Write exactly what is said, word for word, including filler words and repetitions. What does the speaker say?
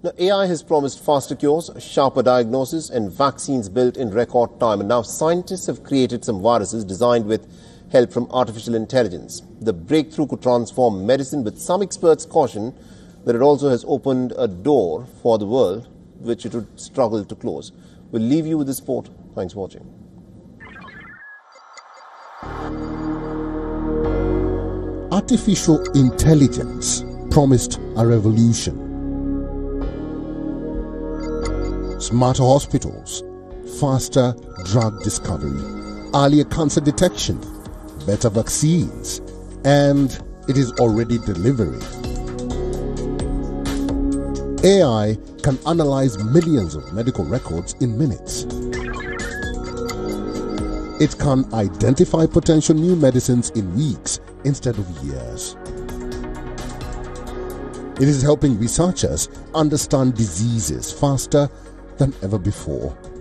Now, A I has promised faster cures, sharper diagnosis and vaccines built in record time. And now scientists have created some viruses designed with help from artificial intelligence. The breakthrough could transform medicine, but some experts caution that it also has opened a door for the world which it would struggle to close. We'll leave you with this report. Thanks for watching. Artificial intelligence promised a revolution. Smarter hospitals, faster drug discovery, earlier cancer detection, better vaccines, and it is already delivering. A I can analyze millions of medical records in minutes. It can identify potential new medicines in weeks instead of years. It is helping researchers understand diseases faster than ever before.